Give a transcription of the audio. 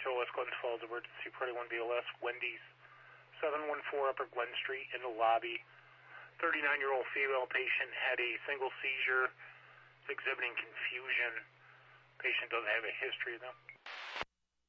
West Glens Falls Emergency Party 1 BLS, Wendy's, 714 Upper Glen Street, in the lobby. 39-year-old female patient had a single seizure, exhibiting confusion. Patient doesn't have a history of them.